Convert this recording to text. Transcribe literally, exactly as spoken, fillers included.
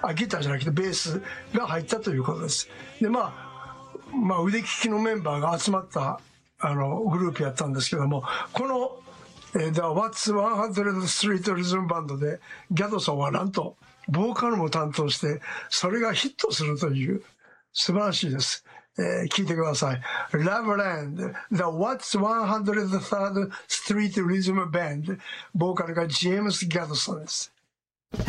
あギターじゃなくてベースが入ったということです。でまあ、まあ、腕利きのメンバーが集まったあのグループやったんですけども、このえー、The What's ひゃくストリートリズムバンドでギャドソンはなんとボーカルも担当してそれがヒットするという素晴らしいです。えー、聞いてください。Loveland The What's ひゃくストリートリズムバンド、ボーカルがジェームス・ギャドソンです。